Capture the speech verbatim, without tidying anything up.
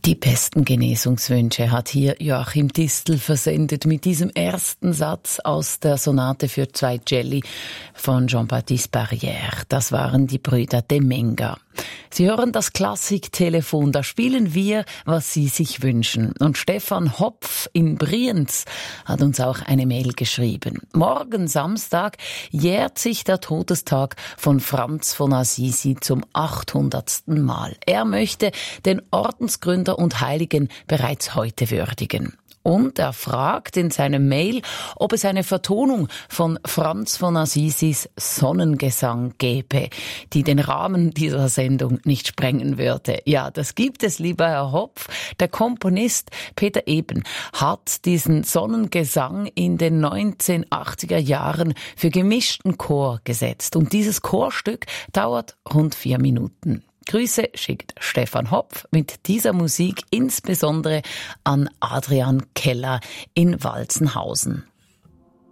Die besten Genesungswünsche hat hier Joachim Distel versendet mit diesem ersten Satz aus der Sonate für zwei Celli von Jean-Baptiste Barrière. Das waren die Brüder de Menger. Sie hören das Klassiktelefon, da spielen wir, was Sie sich wünschen. Und Stefan Hopf in Brienz hat uns auch eine Mail geschrieben. Morgen Samstag jährt sich der Todestag von Franz von Assisi zum achthundertsten Mal. Er möchte den Ordensgründer und Heiligen bereits heute würdigen. Und er fragt in seinem Mail, ob es eine Vertonung von Franz von Assisis Sonnengesang gäbe, die den Rahmen dieser Sendung nicht sprengen würde. Ja, das gibt es, lieber Herr Hopf. Der Komponist Peter Eben hat diesen Sonnengesang in den neunzehnhundertachtziger Jahren für gemischten Chor gesetzt. Und dieses Chorstück dauert rund vier Minuten. Grüße schickt Stefan Hopf mit dieser Musik insbesondere an Adrian Keller in Walzenhausen.